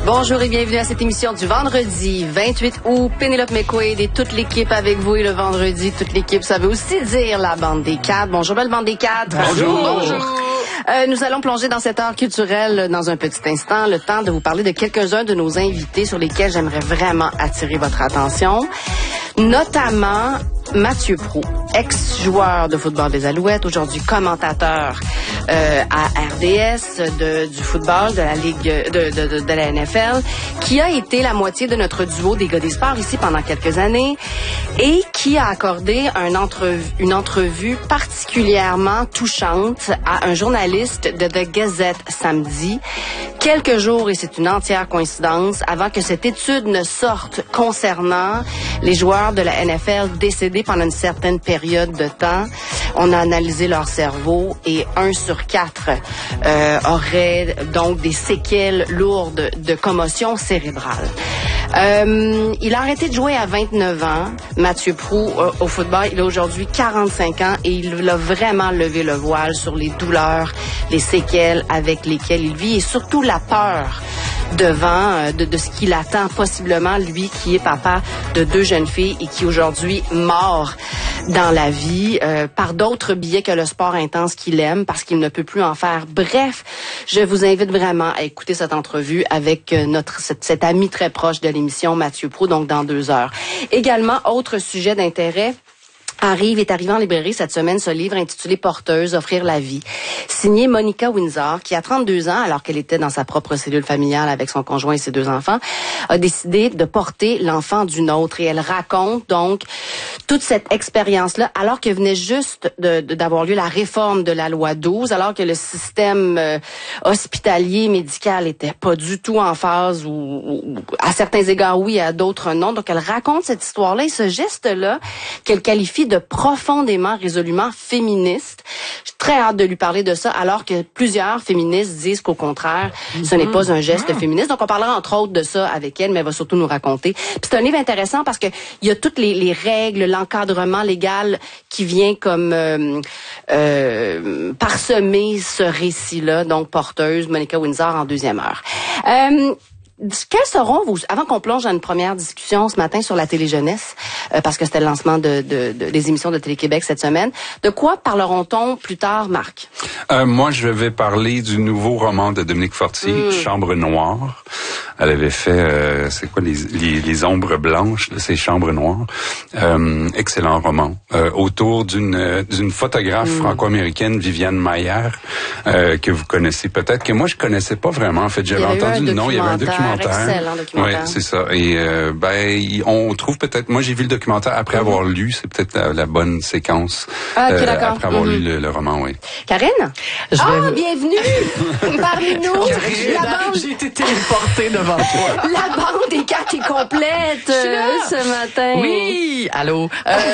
Bonjour et bienvenue à cette émission du vendredi 28 août. Pénélope McQuaid et toute l'équipe avec vous. Et le vendredi, toute l'équipe, ça veut aussi dire la bande des quatre. Bonjour, belle bande des quatre. Bonjour. Bonjour. Nous allons plonger dans cette heure culturelle dans un petit instant. Le temps de vous parler de quelques-uns de nos invités sur lesquels j'aimerais vraiment attirer votre attention. Notamment Mathieu Proulx, ex-joueur de football des Alouettes, aujourd'hui commentateur à RDS du football, de la Ligue de la NFL, qui a été la moitié de notre duo des gars des sports ici pendant quelques années et qui a accordé une entrevue particulièrement touchante à un journaliste de The Gazette samedi, quelques jours, et c'est une entière coïncidence, avant que cette étude ne sorte concernant les joueurs de la NFL décédés pendant une certaine période de temps. On a analysé leur cerveau et 1 sur 4 aurait donc des séquelles lourdes de commotion cérébrale. Il a arrêté de jouer à 29 ans, Mathieu Proulx, au football. Il a aujourd'hui 45 ans et il a vraiment levé le voile sur les douleurs, les séquelles avec lesquelles il vit et surtout la peur devant de ce qu'il attend possiblement, lui qui est papa de 2 jeunes filles et qui aujourd'hui mord dans la vie par d'autres biais que le sport intense qu'il aime parce qu'il ne peut plus en faire. Bref, je vous invite vraiment à écouter cette entrevue avec cet ami très proche de l'émission, Mathieu Proulx, donc dans 2 heures. Également, autre sujet d'intérêt, est arrivé en librairie cette semaine ce livre intitulé Porteuse, offrir la vie, signé Monica Windsor, qui a 32 ans, alors qu'elle était dans sa propre cellule familiale avec son conjoint et ses 2 enfants, a décidé de porter l'enfant d'une autre. Et elle raconte donc toute cette expérience-là, alors que venait juste d'avoir lieu la réforme de la loi 12, alors que le système hospitalier, médical était pas du tout en phase, ou à certains égards oui, à d'autres non. Donc elle raconte cette histoire-là et ce geste-là qu'elle qualifie de profondément, résolument féministe. J'ai très hâte de lui parler de ça, alors que plusieurs féministes disent qu'au contraire, ce n'est pas un geste féministe. Donc, on parlera entre autres de ça avec elle, mais elle va surtout nous raconter. Puis c'est un livre intéressant parce que il y a toutes les règles, l'encadrement légal qui vient comme parsemer ce récit-là. Donc, Porteuse, Monica Windsor en 2e heure. Quels seront avant qu'on plonge dans une première discussion ce matin sur la téléjeunesse, parce que c'était le lancement des émissions de Télé-Québec cette semaine, de quoi parleront-on plus tard, Marc? Moi, je vais parler du nouveau roman de Dominique Fortier, Chambre noire. Elle avait fait, c'est quoi, les ombres blanches, là, c'est Chambre noire. Excellent roman. Autour d'une photographe franco-américaine, Viviane Maillard, que vous connaissez peut-être, que moi je connaissais pas vraiment. En fait, j'avais entendu le nom, il y avait un documentaire. Excellent documentaire. Oui, c'est ça. Et on trouve peut-être, moi j'ai vu le documentaire après avoir lu, c'est peut-être la bonne séquence. Okay, d'accord. Après avoir lu le roman, oui. Karine? Bienvenue parmi nous. J'ai été téléportée devant toi. La bande des 4 est complète ce matin. Oui, allô.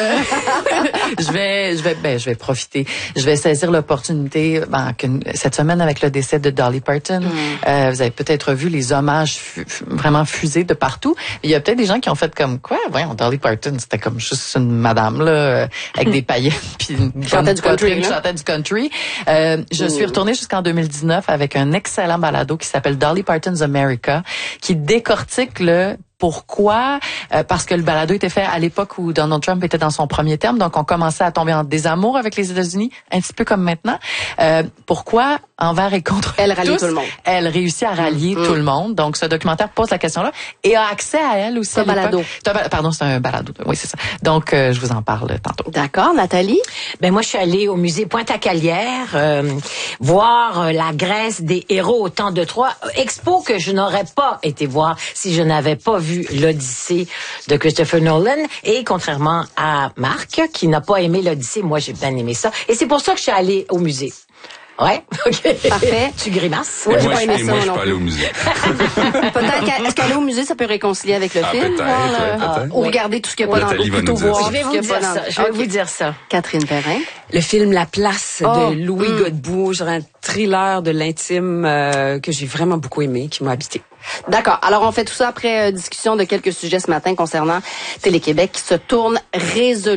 Je vais profiter. Je vais saisir l'opportunité que cette semaine avec le décès de Dolly Parton. Vous avez peut-être vu les hommages vraiment fusés de partout. Il y a peut-être des gens qui ont fait comme quoi, voyons, Dolly Parton, c'était comme juste une madame là avec des paillettes puis une chantait du country. Je suis retournée jusqu'en 2019 avec un excellent balado qui s'appelle Dolly Parton's America, qui décortique le pourquoi? Parce que le balado était fait à l'époque où Donald Trump était dans son premier terme, donc on commençait à tomber en désamour avec les États-Unis, un petit peu comme maintenant. Pourquoi, envers et contre elle rallie tous, tout le monde. Elle réussit à rallier tout le monde. Donc ce documentaire pose la question-là et a accès à elle aussi. C'est un balado. Pardon, c'est un balado. Oui, c'est ça. Donc je vous en parle tantôt. D'accord, Nathalie? Moi je suis allée au musée Pointe-à-Calière voir la Grèce des héros au temps de Troie, expo que je n'aurais pas été voir si je n'avais pas vu l'Odyssée de Christopher Nolan. Et contrairement à Marc, qui n'a pas aimé l'Odyssée, moi j'ai bien aimé ça. Et c'est pour ça que je suis allée au musée. Ouais, ok. Parfait. Tu grimaces? Oui, j'ai pas aimé ça, moi, je suis non pas allé plus. au musée. Peut-être est-ce qu'aller au musée, ça peut réconcilier avec le film? Peut-être. Ou regarder tout ce qu'il y a pas dans Nathalie le va plutôt nous dire voir. ça. Je vais vous dire ça. Je vais vous dire ça. Catherine Perrin. Le film La Place de Louis Godbout, genre un thriller de l'intime que j'ai vraiment beaucoup aimé, qui m'a habité. D'accord. Alors, on fait tout ça après discussion de quelques sujets ce matin concernant Télé-Québec qui se tourne résolument